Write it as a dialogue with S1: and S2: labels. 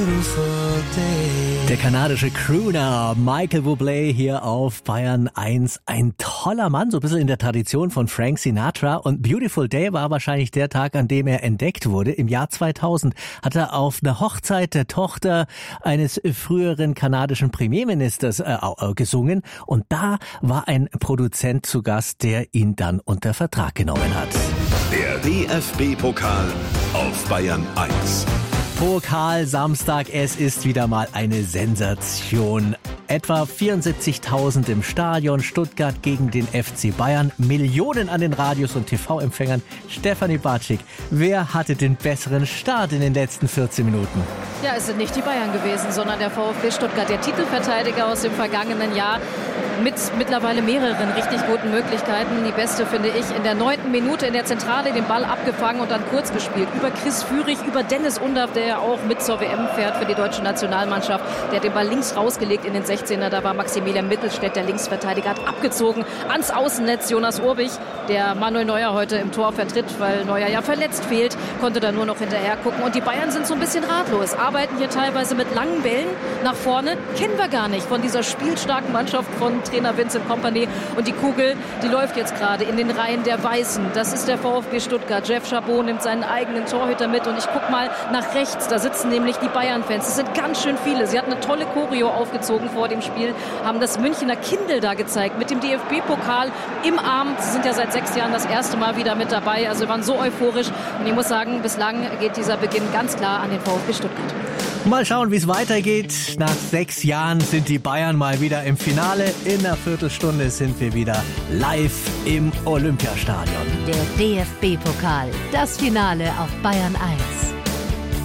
S1: Der kanadische Crooner Michael Bublé hier auf Bayern 1. Ein toller Mann, so ein bisschen in der Tradition von Frank Sinatra. Und Beautiful Day war wahrscheinlich der Tag, an dem er entdeckt wurde. Im Jahr 2000 hat er auf einer Hochzeit der Tochter eines früheren kanadischen Premierministers gesungen. Und da war ein Produzent zu Gast, der ihn dann unter Vertrag genommen hat.
S2: Der DFB-Pokal auf Bayern 1.
S1: Pokal Samstag, es ist wieder mal eine Sensation. Etwa 74.000 im Stadion, Stuttgart gegen den FC Bayern, Millionen an den Radios und TV-Empfängern. Stefanie Bartschik, wer hatte den besseren Start in den letzten 14 Minuten?
S3: Ja, es sind nicht die Bayern gewesen, sondern der VfB Stuttgart, der Titelverteidiger aus dem vergangenen Jahr, mit mittlerweile mehreren richtig guten Möglichkeiten. Die beste finde ich in der 9. Minute in der Zentrale, den Ball abgefangen und dann kurz gespielt. Über Chris Führig, über Dennis Undaff, der ja auch mit zur WM fährt für die deutsche Nationalmannschaft. Der hat den Ball links rausgelegt in den 16er. Da war Maximilian Mittelstädt, der Linksverteidiger, hat abgezogen ans Außennetz. Jonas Urbich, der Manuel Neuer heute im Tor vertritt, weil Neuer ja verletzt fehlt, konnte da nur noch hinterher gucken. Und die Bayern sind so ein bisschen ratlos, arbeiten hier teilweise mit langen Bällen nach vorne. Kennen wir gar nicht von dieser spielstarken Mannschaft von Trainer Vincent Kompany. Und die Kugel, die läuft jetzt gerade in den Reihen der Weißen. Das ist der VfB Stuttgart. Jeff Chabot nimmt seinen eigenen Torhüter mit. Und ich gucke mal nach rechts. Da sitzen nämlich die Bayern-Fans. Das sind ganz schön viele. Sie hatten eine tolle Choreo aufgezogen vor dem Spiel, haben das Münchner Kindl da gezeigt mit dem DFB-Pokal im Arm. Sie sind ja seit 6 Jahren das erste Mal wieder mit dabei. Also waren so euphorisch. Und ich muss sagen, bislang geht dieser Beginn ganz klar an den VfB Stuttgart.
S1: Mal schauen, wie es weitergeht. Nach 6 Jahren sind die Bayern mal wieder im Finale. In einer Viertelstunde sind wir wieder live im Olympiastadion.
S4: Der DFB-Pokal, das Finale auf Bayern 1.